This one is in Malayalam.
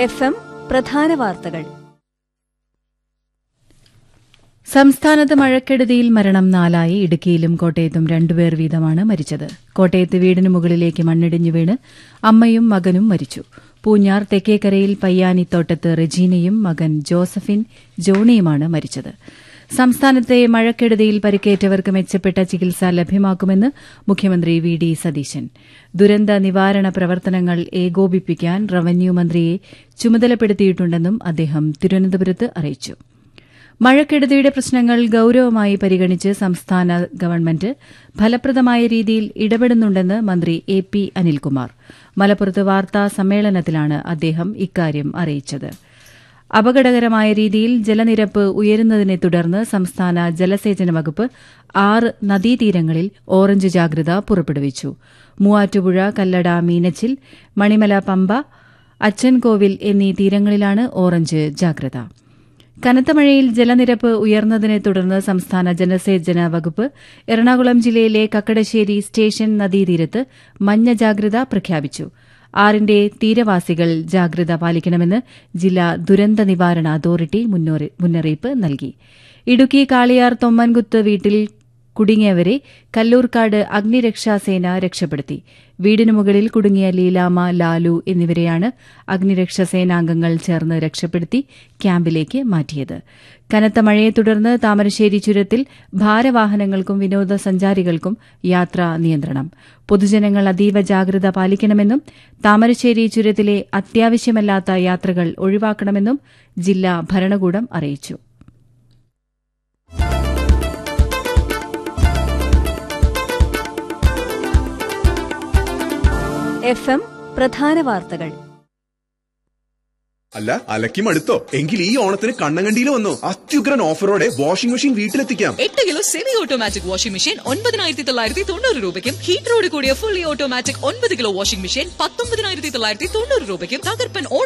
FM പ്രധാന വാർത്തകൾ. സംസ്ഥാനത്ത് മഴക്കെടുതിയിൽ മരണം 4 ഇടുക്കിയിലും കോട്ടയത്തും 2 പേർ വീതമാണ് മരിച്ചത്. കോട്ടയത്ത് വീടിന് മുകളിലേക്ക് മണ്ണിടിഞ്ഞു വീണ് അമ്മയും മകനും മരിച്ചു. പൂഞ്ഞാർ തെക്കേക്കരയിൽ പയ്യാനിത്തോട്ടത്ത് റെജീനയും മകൻ ജോസഫിൻ ജോണിയുമാണ് മരിച്ചത്. സംസ്ഥാനത്തെ മഴക്കെടുതിയിൽ പരിക്കേറ്റവർക്ക് മെച്ചപ്പെട്ട ചികിത്സ ലഭ്യമാക്കുമെന്ന് മുഖ്യമന്ത്രി വി.ഡി. സതീശൻ. ദുരന്ത നിവാരണ പ്രവർത്തനങ്ങൾ ഏകോപിപ്പിക്കാൻ റവന്യൂ മന്ത്രിയെ ചുമതലപ്പെടുത്തിയിട്ടുണ്ടെന്നും അദ്ദേഹം തിരുവനന്തപുരത്ത് അറിയിച്ചു. മഴക്കെടുതിയുടെ പ്രശ്നങ്ങൾ ഗൌരവമായി പരിഗണിച്ച് സംസ്ഥാന ഗവൺമെന്റ് ഫലപ്രദമായ രീതിയിൽ ഇടപെടുന്നുണ്ടെന്ന് മന്ത്രി എ.പി. അനിൽകുമാർ മലപ്പുറത്ത് വാർത്താ സമ്മേളനത്തിലാണ് അദ്ദേഹം ഇക്കാര്യം അറിയിച്ചത്. അപകടകരമായ രീതിയിൽ ജലനിരപ്പ് ഉയരുന്നതിനെ തുടർന്ന് സംസ്ഥാന ജലസേചന വകുപ്പ് 6 നദീതീരങ്ങളിൽ ഓറഞ്ച് ജാഗ്രത പുറപ്പെടുവിച്ചു. മൂവാറ്റുപുഴ, കല്ലട, മീനച്ചിൽ, മണിമല, പമ്പ, അച്ചൻകോവിൽ എന്നീ തീരങ്ങളിലാണ് ഓറഞ്ച് ജാഗ്രത. കനത്ത മഴയിൽ ജലനിരപ്പ് ഉയർന്നതിനെ തുടർന്ന് സംസ്ഥാന ജലസേചന വകുപ്പ് എറണാകുളം ജില്ലയിലെ കക്കടശ്ശേരി സ്റ്റേഷൻ നദീതീരത്ത് മഞ്ഞ ജാഗ്രത പ്രഖ്യാപിച്ചു. 6ന്റെ തീരവാസികൾ ജാഗ്രത പാലിക്കണമെന്ന് ജില്ലാ ദുരന്ത നിവാരണ അതോറിറ്റി മുന്നറിയിപ്പ് നൽകി. ഇടുക്കി കാളിയാർ തൊമ്മൻകുത്ത് വീട്ടിൽ കുടുങ്ങിയവരെ കല്ലൂർക്കാട് അഗ്നിരക്ഷാസേന രക്ഷപ്പെടുത്തി. വീടിനു മുകളിൽ കുടുങ്ങിയ ലീലാമ, ലാലു എന്നിവരെയാണ് അഗ്നിരക്ഷാസേനാംഗങ്ങൾ ചേർന്ന് രക്ഷപ്പെടുത്തി ക്യാമ്പിലേക്ക് മാറ്റിയത്. കനത്ത മഴയെ തുടർന്ന് താമരശ്ശേരി ചുരത്തിൽ ഭാരവാഹനങ്ങൾക്കും വിനോദസഞ്ചാരികൾക്കും യാത്രാ നിയന്ത്രണം. പൊതുജനങ്ങൾ അതീവ ജാഗ്രത പാലിക്കണമെന്നും താമരശ്ശേരി ചുരത്തിലെ അത്യാവശ്യമല്ലാത്ത യാത്രകൾ ഒഴിവാക്കണമെന്നും ജില്ലാ ഭരണകൂടം അറിയിച്ചു. FM പ്രധാന വാർത്തകൾ. അല്ല, അലക്കി മടുത്തോ? എങ്കിൽ ഈ ഓണത്തിന് കണ്ണങ്കണ്ടിയിൽ വന്നോ. അത്യുഗ്രൻ ഓഫറോടെ washing machine വീട്ടിലെത്തിക്കാം. 8 kilo semi automatic washing machine 9,990 രൂപയ്ക്കും ഹീറ്ററോട് കൂടിയ fully automatic 9 kilo washing machine 19,990 രൂപയ്ക്കും തകർപ്പൻ